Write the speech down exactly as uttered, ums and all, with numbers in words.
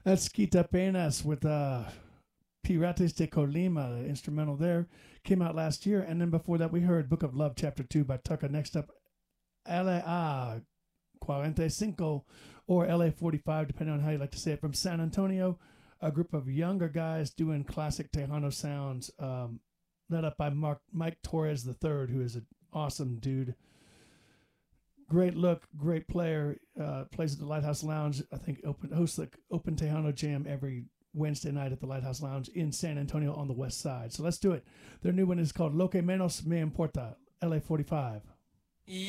That's Quita Penas with uh, Pirates de Colima, the instrumental there. Came out last year. And then before that, we heard Book of Love, Chapter two by Tucker. Next up, L A forty-five or L A forty-five, depending on how you like to say it, from San Antonio. A group of younger guys doing classic Tejano sounds, um, led up by Mark, Mike Torres the third, who is an awesome dude. Great look, great player. Uh, plays at the Lighthouse Lounge. I think open hosts the Open Tejano Jam every Wednesday night at the Lighthouse Lounge in San Antonio on the west side. So let's do it. Their new one is called Lo que menos me importa, L A forty-five.